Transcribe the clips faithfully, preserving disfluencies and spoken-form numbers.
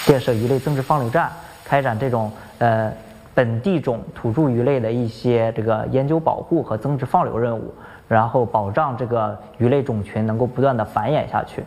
建设鱼类增值放流站，开展这种呃本地种土著鱼类的一些这个研究保护和增值放流任务，然后保障这个鱼类种群能够不断的繁衍下去。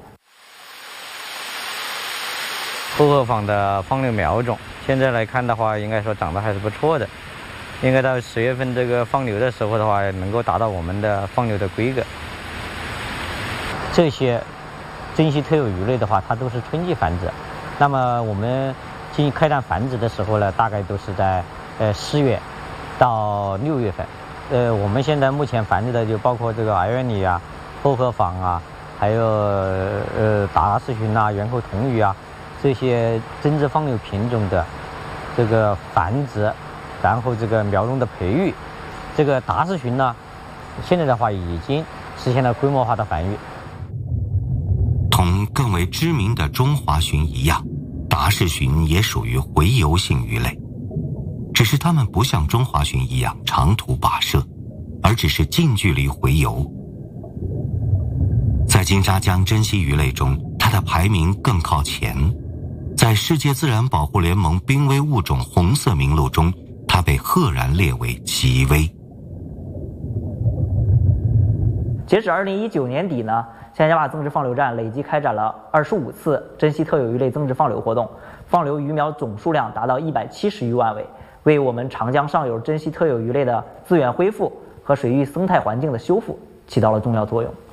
薄荷坊的放流苗种，现在来看的话，应该说长得还是不错的。应该到十月份这个放流的时候的话，能够达到我们的放流的规格。这些珍稀特有鱼类的话，它都是春季繁殖。那么我们进行开展繁殖的时候呢，大概都是在呃四月到六月份。呃，我们现在目前繁殖的就包括这个艾约里啊、薄荷坊啊，还有呃达氏鲟啊、圆口铜鱼啊。这些增值放流品种的这个繁殖，然后这个苗种的培育，这个达氏鲟呢，现在的话已经实现了规模化的繁育。 同更为知名的中华鲟一样，达氏鲟也属于洄游性鱼类，只是它们不像中华鲟一样长途跋涉，而只是近距离洄游。在金沙江珍稀鱼类中，它的排名更靠前。在世界自然保护联盟濒危物种红色名录中，它被赫然列为极危。 截止二零一九年底呢，象牙坝增值放流站累计开展了二十五次珍稀特有鱼类增值放流活动，放流鱼苗总数量达到一百七十余万尾，为我们长江上游珍稀特有鱼类的资源恢复和水域生态环境的修复起到了重要作用。